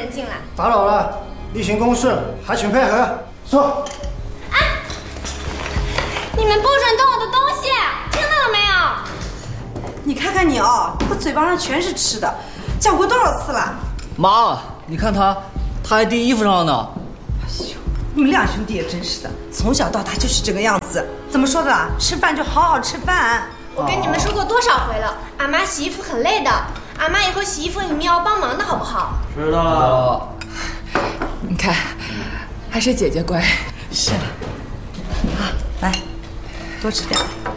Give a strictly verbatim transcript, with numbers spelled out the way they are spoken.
人进来。 打扰了，例行公事，还请配合。坐。 哎，你们不准动我的东西，听到了没有？ 你看看你哦，我嘴巴上全是吃的，讲过多少次了？ 妈，你看他，他还滴衣服上了呢。 哎呦，你们两兄弟也真是的，从小到大就是这个样子。怎么说的？吃饭就好好吃饭。 我跟你们说过多少回了，俺妈洗衣服很累的，俺妈以后洗衣服你们要帮忙的好不好？ 知道了。 你看，还是姐姐乖。 是了，啊，来，多吃点。